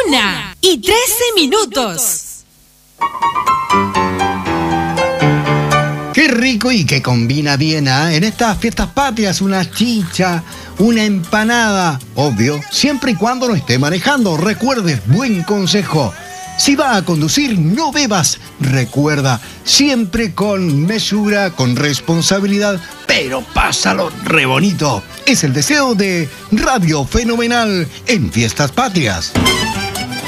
1:13. Qué rico y que combina bien, ¿eh? En estas fiestas patrias, una chicha, una empanada, obvio, siempre y cuando no esté manejando. Recuerde, buen consejo. Si va a conducir, no bebas. Recuerda, siempre con mesura, con responsabilidad, pero pásalo re bonito. Es el deseo de Radio Fenomenal en Fiestas Patrias.